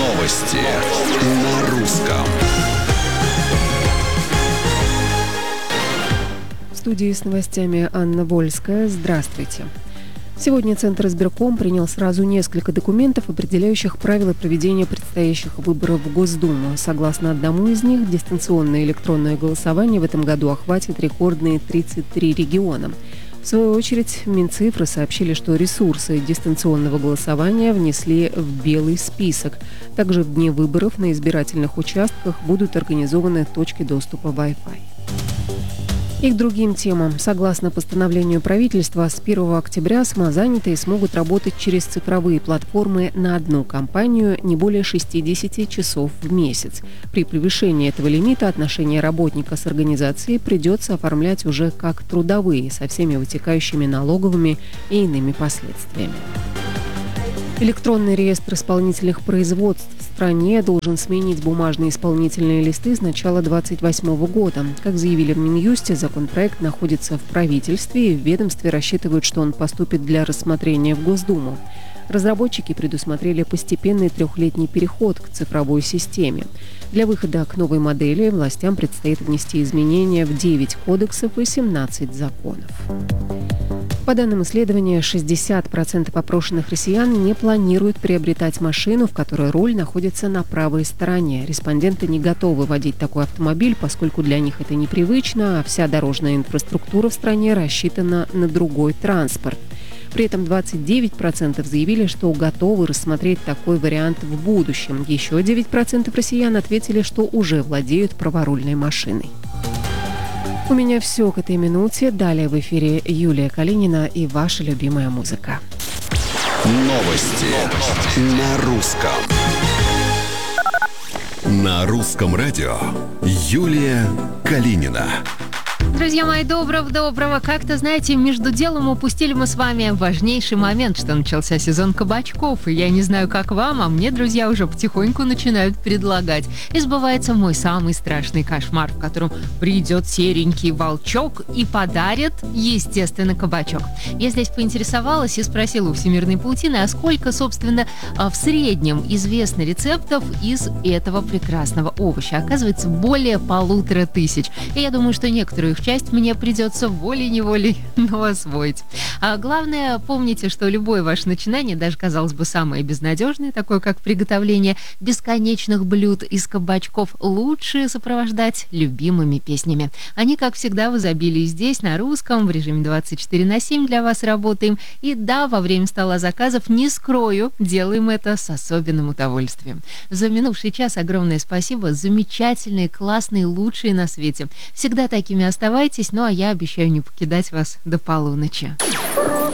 Новости на русском. В студии с новостями Анна Вольская. Здравствуйте. Сегодня Центр избирком принял сразу несколько документов, определяющих правила проведения предстоящих выборов в Госдуму. Согласно одному из них, дистанционное электронное голосование в этом году охватит рекордные 33 региона. В свою очередь, Минцифры сообщили, что ресурсы дистанционного голосования внесли в белый список. Также в дни выборов на избирательных участках будут организованы точки доступа Wi-Fi. И к другим темам. Согласно постановлению правительства, с 1 октября самозанятые смогут работать через цифровые платформы на одну компанию не более 60 часов в месяц. При превышении этого лимита отношения работника с организацией придется оформлять уже как трудовые, со всеми вытекающими налоговыми и иными последствиями. Электронный реестр исполнительных производств в стране должен сменить бумажные исполнительные листы с начала 2028 года. Как заявили в Минюсте, законопроект находится в правительстве, и в ведомстве рассчитывают, что он поступит для рассмотрения в Госдуму. Разработчики предусмотрели постепенный 3-летний переход к цифровой системе. Для выхода к новой модели властям предстоит внести изменения в 9 кодексов и 17 законов. По данным исследования, 60% опрошенных россиян не планируют приобретать машину, в которой руль находится на правой стороне. Респонденты не готовы водить такой автомобиль, поскольку для них это непривычно, а вся дорожная инфраструктура в стране рассчитана на другой транспорт. При этом 29% заявили, что готовы рассмотреть такой вариант в будущем. Еще 9% россиян ответили, что уже владеют праворульной машиной. У меня все к этой минуте. Далее в эфире Юлия Калинина и ваша любимая музыка. Новости на русском. На русском радио Юлия Калинина. Друзья мои, доброго. Как-то, знаете, между делом упустили мы с вами важнейший момент, что начался сезон кабачков. И я не знаю, как вам, а мне, друзья, уже потихоньку начинают предлагать. И сбывается мой самый страшный кошмар, в котором придет серенький волчок и подарит, естественно, кабачок. Я здесь поинтересовалась и спросила у Всемирной паутины, а сколько, собственно, в среднем известно рецептов из этого прекрасного овоща. Оказывается, более 1500. И я думаю, что некоторые их часть мне придется волей-неволей, но освоить. А главное, помните, что любое ваше начинание, даже, казалось бы, самое безнадежное, такое как приготовление бесконечных блюд из кабачков, лучше сопровождать любимыми песнями. Они, как всегда, в изобилии здесь, на русском, в режиме 24/7 для вас работаем. И да, во время стола заказов, не скрою, делаем это с особенным удовольствием. За минувший час огромное спасибо, замечательные, классные, лучшие на свете. Всегда такими оставайтесь, ну а я обещаю не покидать вас до полуночи.